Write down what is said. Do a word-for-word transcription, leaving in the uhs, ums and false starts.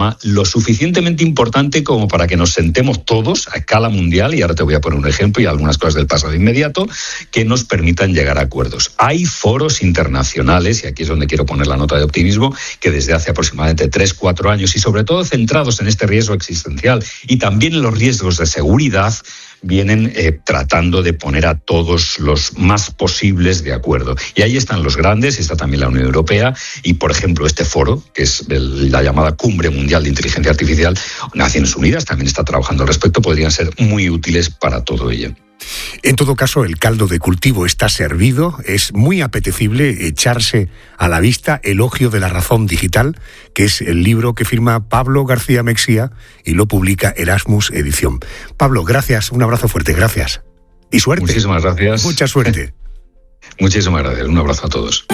problema lo suficientemente importante como para que nos sentemos todos a escala mundial, y ahora te voy a poner un ejemplo y algunas cosas del pasado inmediato, que nos permitan llegar a acuerdos. Hay foros internacionales, y aquí es donde quiero poner la nota de optimismo, que desde hace aproximadamente tres, cuatro años, y sobre todo centrados en este riesgo existencial y también en los riesgos de seguridad, vienen eh, tratando de poner a todos los más posibles de acuerdo. Y ahí están los grandes, está también la Unión Europea, y por ejemplo este foro, que es el, la llamada Cumbre Mundial de Inteligencia Artificial, Naciones Unidas también está trabajando al respecto, podrían ser muy útiles para todo ello. En todo caso, el caldo de cultivo está servido. Es muy apetecible echarse a la vista Elogio de la razón digital, que es el libro que firma Pablo García Mexía y lo publica Erasmus Edición. Pablo, gracias, un abrazo fuerte, gracias. Y suerte. Muchísimas gracias. Mucha suerte. Muchísimas gracias, un abrazo a todos.